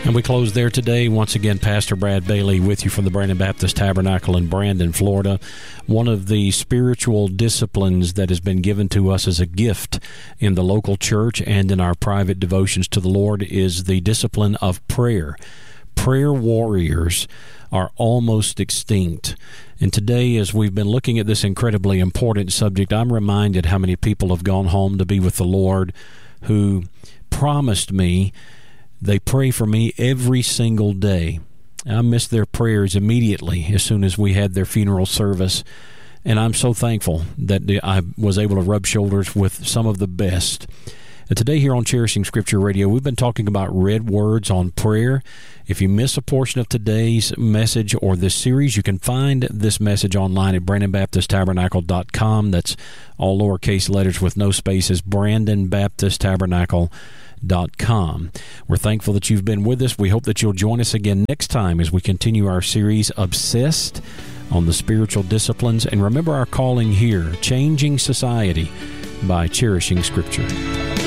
And we close there today. Once again, Pastor Brad Bailey with you from the Brandon Baptist Tabernacle in Brandon, Florida. One of the spiritual disciplines that has been given to us as a gift in the local church and in our private devotions to the Lord is the discipline of prayer. Prayer warriors are almost extinct. And today, as we've been looking at this incredibly important subject, I'm reminded how many people have gone home to be with the Lord who promised me they pray for me every single day. I missed their prayers immediately as soon as we had their funeral service, and I'm so thankful that I was able to rub shoulders with some of the best. Today here on Cherishing Scripture Radio, we've been talking about red words on prayer. If you miss a portion of today's message or this series, you can find this message online at BrandonBaptistTabernacle.com. That's all lowercase letters with no spaces, BrandonBaptistTabernacle.com. We're thankful that you've been with us. We hope that you'll join us again next time as we continue our series, Obsessed, on the spiritual disciplines. And remember our calling here, changing society by cherishing Scripture.